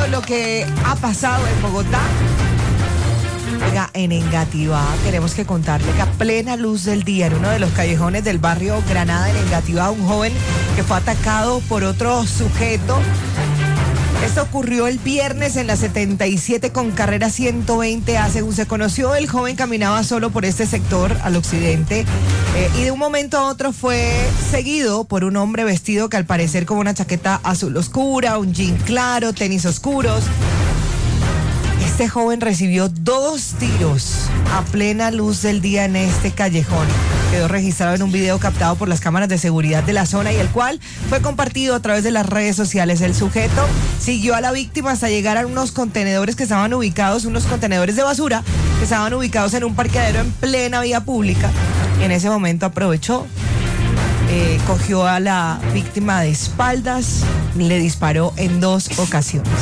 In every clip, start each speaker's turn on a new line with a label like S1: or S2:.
S1: lo que ha pasado en Bogotá. Oiga, en Engativá tenemos que contarle que a plena luz del día, en uno de los callejones del barrio Granada en Engativá, un joven que fue atacado por otro sujeto. Esto ocurrió el viernes en la 77 con carrera 120A. Según se conoció, el joven caminaba solo por este sector al occidente y de un momento a otro fue seguido por un hombre vestido que al parecer con una chaqueta azul oscura, un jean claro, tenis oscuros. Este joven recibió 2 tiros a plena luz del día en este callejón. Quedó registrado en un video captado por las cámaras de seguridad de la zona y el cual fue compartido a través de las redes sociales. El sujeto siguió a la víctima hasta llegar a unos contenedores que estaban ubicados, unos contenedores de basura que estaban ubicados en un parqueadero en plena vía pública. Y en ese momento aprovechó, cogió a la víctima de espaldas, le disparó en 2 ocasiones.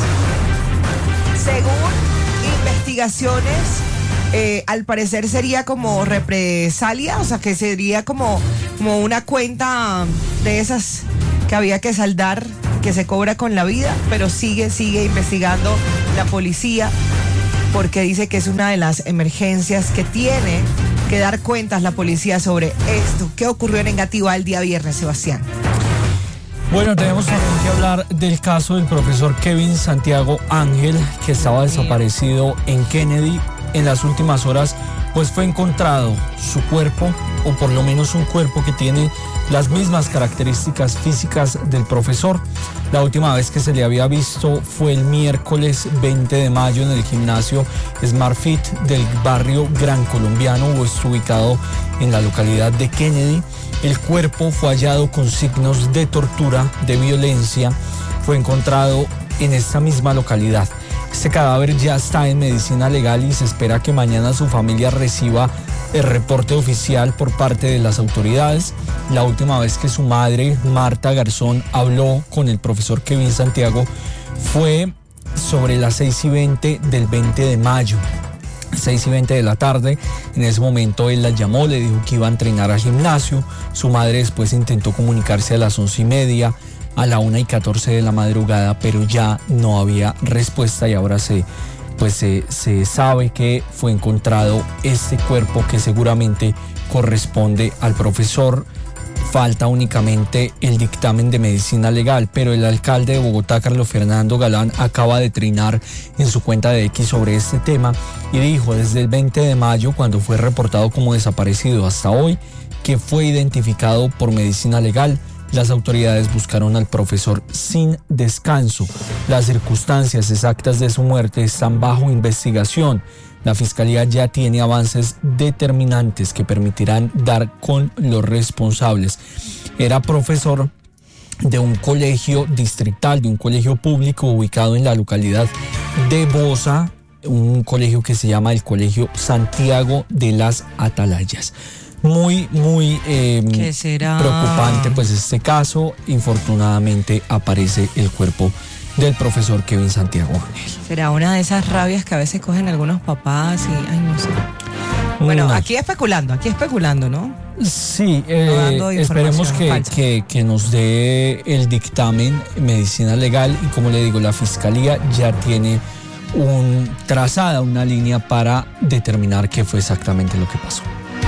S1: Según investigaciones, al parecer sería como represalia, o sea que sería como una cuenta de esas que había que saldar, que se cobra con la vida, pero sigue investigando la policía porque dice que es una de las emergencias que tiene que dar cuentas la policía sobre esto. ¿Qué ocurrió en Engativá el día viernes, Sebastián?
S2: Bueno, tenemos también que hablar del caso del profesor Kevin Santiago Ángel, que estaba desaparecido en Kennedy. En las últimas horas, pues fue encontrado su cuerpo, o por lo menos un cuerpo que tiene las mismas características físicas del profesor. La última vez que se le había visto fue el miércoles 20 de mayo en el gimnasio Smart Fit del barrio Gran Colombiano, ubicado en la localidad de Kennedy. El cuerpo fue hallado con signos de tortura, de violencia. Fue encontrado en esta misma localidad. Este cadáver ya está en medicina legal y se espera que mañana su familia reciba el reporte oficial por parte de las autoridades. La última vez que su madre, Marta Garzón, habló con el profesor Kevin Santiago fue sobre las 6:20 del 20 de mayo. 6:20 de la tarde. En ese momento él la llamó, le dijo que iba a entrenar al gimnasio. Su madre después intentó comunicarse a las 11:30, a la 1:14 de la madrugada, pero ya no había respuesta y ahora se sabe que fue encontrado este cuerpo que seguramente corresponde al profesor. Falta únicamente el dictamen de medicina legal, pero el alcalde de Bogotá, Carlos Fernando Galán, acaba de trinar en su cuenta de X sobre este tema y dijo desde el 20 de mayo, cuando fue reportado como desaparecido, hasta hoy, que fue identificado por medicina legal. Las autoridades buscaron al profesor sin descanso. Las circunstancias exactas de su muerte están bajo investigación. La Fiscalía ya tiene avances determinantes que permitirán dar con los responsables. Era profesor de un colegio distrital, de un colegio público ubicado en la localidad de Bosa, un colegio que se llama el Colegio Santiago de las Atalayas. Muy preocupante pues este caso. Infortunadamente aparece el cuerpo del profesor Kevin Santiago Ángel.
S1: Será una de esas rabias que a veces cogen algunos papás y ay, no sé. Bueno, aquí especulando, ¿no?
S2: Sí, esperemos que nos dé el dictamen medicina legal y como le digo, la Fiscalía ya tiene una línea para determinar qué fue exactamente lo que pasó.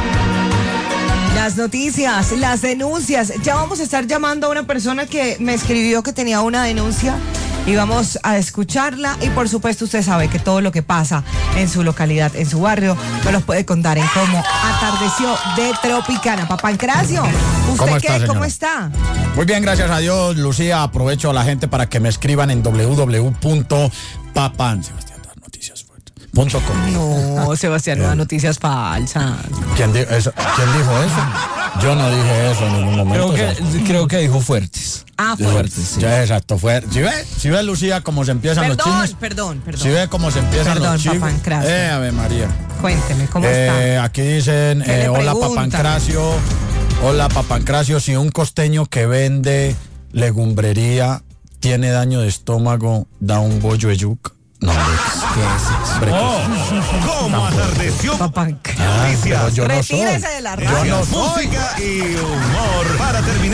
S1: Las noticias, las denuncias. Ya vamos a estar llamando a una persona que me escribió que tenía una denuncia y vamos a escucharla. Y por supuesto usted sabe que todo lo que pasa en su localidad, en su barrio, nos los puede contar en Cómo Atardeció de Tropicana. Papancracio, ¿cómo está?
S3: Muy bien, gracias a Dios, Lucía. Aprovecho a la gente para que me escriban en www.papan.
S1: No, Sebastián, no da noticias falsas.
S3: ¿Quién dijo eso? Yo no dije eso en ningún momento.
S2: Creo que dijo fuertes.
S1: Fuertes.
S2: Sí.
S3: Ya, exacto, fuerte. ¿Sí ve, Lucía, cómo se empiezan los chismes?
S1: Perdón.
S3: ¿Sí ve cómo se empiezan los chismes?
S1: Papancracio.
S3: Ave María.
S1: Cuénteme, ¿cómo está?
S3: Aquí dicen, hola Papancracio, si un costeño que vende legumbrería tiene daño de estómago, da un bollo de yuca. No, ¿qué es eso?
S4: ¿Cómo atardeció?
S1: Papancracio.
S3: Yo no soy.
S1: Retírese de la radio.
S4: Música y humor para terminar.